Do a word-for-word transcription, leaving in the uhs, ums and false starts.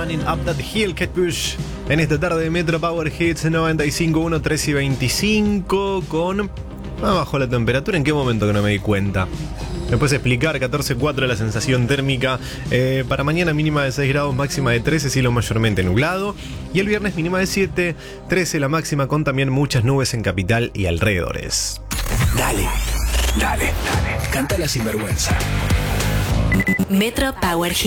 Running Up That Hill, Kate Bush. En esta tarde de Metro Power Hits noventa y cinco punto uno, tres y veinticinco. Con... Ah, bajó la temperatura, ¿en qué momento que no me di cuenta? ¿Me puedes explicar? catorce punto cuatro la sensación térmica. Eh, para mañana mínima de seis grados, máxima de trece, cielo mayormente nublado. Y el viernes mínima de siete, trece la máxima, con también muchas nubes en capital y alrededores. Dale, dale, dale. Canta la sinvergüenza. Metro Power Hits.